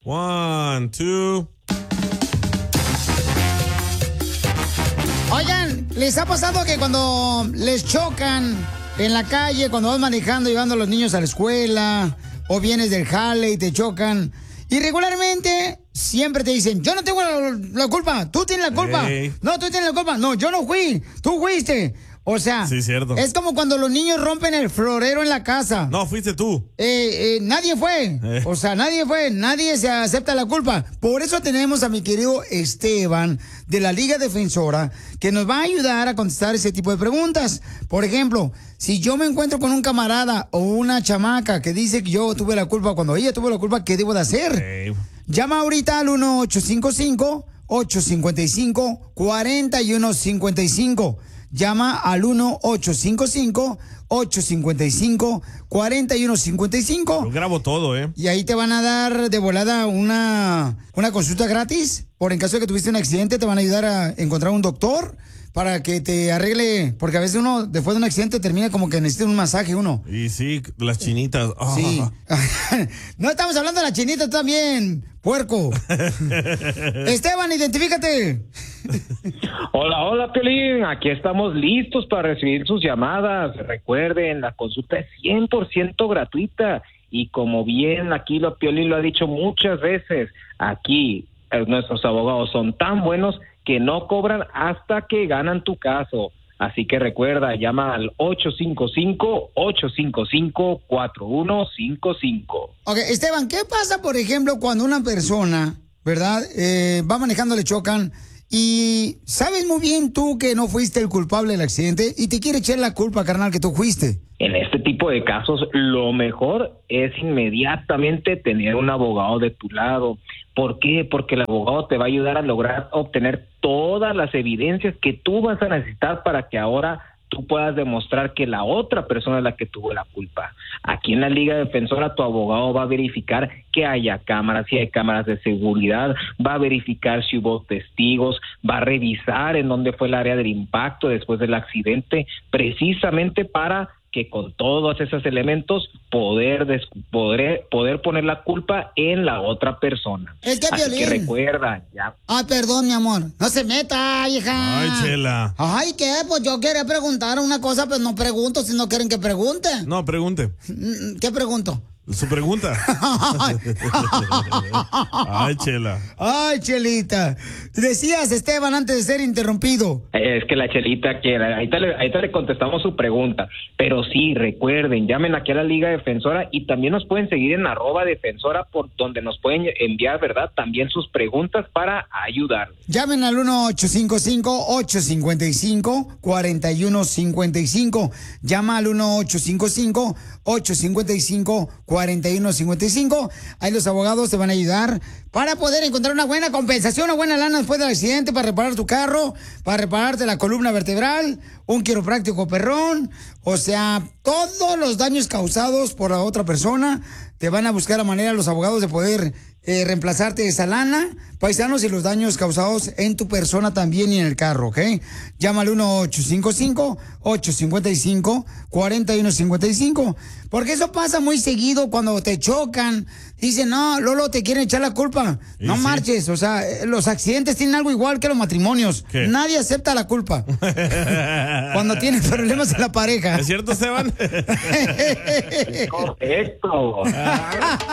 1, 2. Oigan, ¿les ha pasado que cuando les chocan en la calle, cuando vas manejando, llevando a los niños a la escuela, o vienes del jale y te chocan, y regularmente siempre te dicen, yo no tengo la culpa, tú tienes la culpa. Hey. No, tú tienes la culpa. No, yo no fui, tú fuiste. O sea, Sí, cierto. es como cuando los niños rompen el florero en la casa. No, fuiste tú. Nadie fue. O sea, nadie fue. Nadie se acepta la culpa. Por eso tenemos a mi querido Esteban de la Liga Defensora que nos va a ayudar a contestar ese tipo de preguntas. Por ejemplo, si yo me encuentro con un camarada o una chamaca que dice que yo tuve la culpa cuando ella tuvo la culpa, ¿qué debo de hacer? Hey. Llama ahorita al 1-855-855-4155. Llama al 1-855-855-4155. Yo grabo todo, ¿eh? Y ahí te van a dar de volada una consulta gratis. Por en caso de que tuviste un accidente, te van a ayudar a encontrar un doctor para que te arregle. Porque a veces uno, después de un accidente, termina como que necesita un masaje uno. Y sí, las chinitas. Oh. Sí. No estamos hablando de la chinita también, puerco. Esteban, identifícate. Hola, Piolín. Aquí estamos listos para recibir sus llamadas. Recuerden, la consulta es 100% gratuita. Y como bien aquí Piolín lo ha dicho muchas veces, aquí nuestros abogados son tan buenos que no cobran hasta que ganan tu caso. Así que recuerda, llama al 855-855-4155. Ok, Esteban, ¿qué pasa, por ejemplo, cuando una persona, ¿verdad? Va manejando, le chocan y sabes muy bien tú que no fuiste el culpable del accidente y te quiere echar la culpa, carnal, que tú fuiste? En este tipo de casos, lo mejor es inmediatamente tener un abogado de tu lado. ¿Por qué? Porque el abogado te va a ayudar a lograr obtener todas las evidencias que tú vas a necesitar para que ahora tú puedas demostrar que la otra persona es la que tuvo la culpa. Aquí en la Liga Defensora tu abogado va a verificar que haya cámaras, si hay cámaras de seguridad, va a verificar si hubo testigos, va a revisar en dónde fue el área del impacto después del accidente, precisamente para que con todos esos elementos poder poner la culpa en la otra persona. Es que, Así Piolín, que recuerda, ya. Ay, perdón, mi amor. No se meta, hija. Ay, Chela. Ay, ¿qué? Pues yo quería preguntar una cosa, pero no pregunto si no quieren que pregunte. No, pregunte. ¿Qué pregunto? Su pregunta. Ay, Chela. Ay, Chelita. Decías, Esteban, antes de ser interrumpido. Es que la Chelita quiere. Ahorita le contestamos su pregunta. Pero sí, recuerden, llamen aquí a la Liga Defensora y también nos pueden seguir en @defensora, por donde nos pueden enviar, ¿verdad? También sus preguntas para ayudarles. Llamen al 1-855-855-4155. Llama al 1-855-855-4155. Ahí los abogados te van a ayudar para poder encontrar una buena compensación, una buena lana después del accidente, para reparar tu carro, para repararte la columna vertebral, un quiropráctico perrón. O sea, todos los daños causados por la otra persona, te van a buscar la manera los abogados de poder reemplazarte esa lana, paisanos, y los daños causados en tu persona también y en el carro, ¿ok? Llama al 1-855-855-4155, porque eso pasa muy seguido cuando te chocan. Dicen, no, Lolo, te quieren echar la culpa. No marches, o sea, los accidentes tienen algo igual que los matrimonios. ¿Qué? Nadie acepta la culpa cuando tienen problemas en la pareja. ¿Es cierto, Esteban? Correcto.